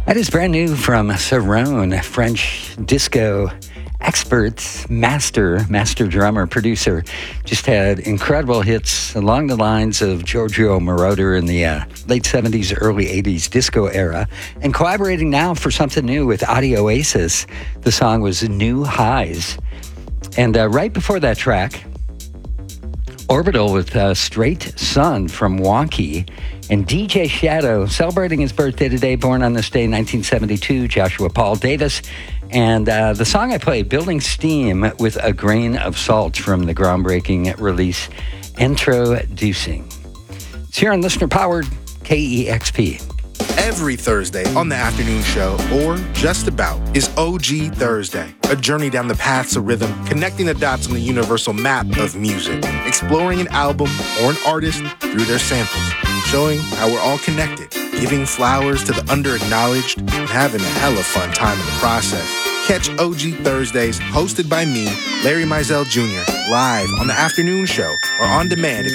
That is brand new from Cerrone, French disco expert, master drummer, producer. Just had incredible hits along the lines of Giorgio Moroder in the late 70s, early 80s disco era, and collaborating now for something new with Audio Oasis. The song was New Highs. And right before that track, Orbital with Straight Sun from Wonky, and DJ Shadow celebrating his birthday today, born on this day, 1972, Joshua Paul Davis. And the song I played, Building Steam with a Grain of Salt, from the groundbreaking release Introducing. It's here on listener-powered KEXP. Every Thursday on the afternoon show, or just about, is OG Thursday, a journey down the paths of rhythm, connecting the dots on the universal map of music, exploring an album or an artist through their samples, showing how we're all connected, giving flowers to the under-acknowledged, and having a hella fun time in the process. Catch OG Thursdays, hosted by me, Larry Mizell Jr., live on the afternoon show or on demand at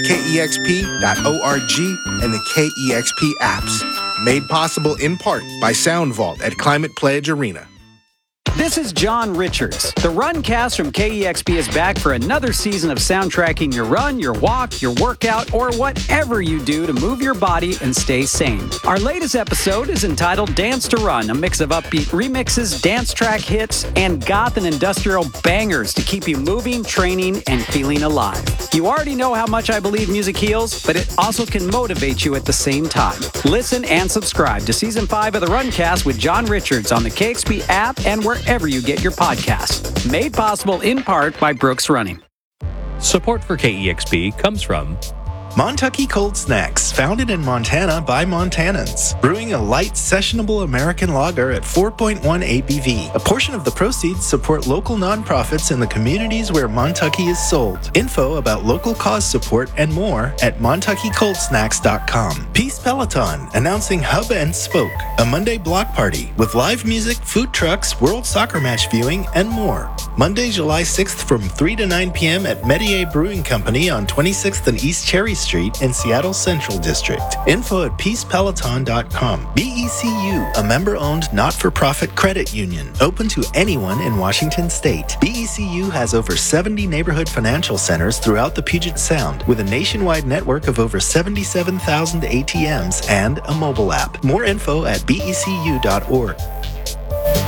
KEXP.org and the KEXP apps. Made possible in part by Sound Vault at Climate Pledge Arena. This is John Richards. The Runcast from KEXP is back for another season of soundtracking your run, your walk, your workout, or whatever you do to move your body and stay sane. Our latest episode is entitled Dance to Run, a mix of upbeat remixes, dance track hits, and goth and industrial bangers to keep you moving, training, and feeling alive. You already know how much I believe music heals, but it also can motivate you at the same time. Listen and subscribe to Season 5 of the Runcast with John Richards on the KEXP app and wherever you get your podcasts. Made possible in part by Brooks Running. Support for KEXP comes from Montucky Cold Snacks, founded in Montana by Montanans, brewing a light, sessionable American lager at 4.1 ABV. A portion of the proceeds support local nonprofits in the communities where Montucky is sold. Info about local cause support and more at MontuckyColdSnacks.com. Peace Peloton, announcing Hub and Spoke, a Monday block party with live music, food trucks, World Soccer Match viewing, and more. Monday, July 6th from 3 to 9 p.m. at Metier Brewing Company on 26th and East Cherry Street in Seattle Central District. Info at peacepeloton.com. BECU, a member-owned not-for-profit credit union, open to anyone in Washington State. BECU has over 70 neighborhood financial centers throughout the Puget Sound, with a nationwide network of over 77,000 ATMs and a mobile app. More info at becu.org.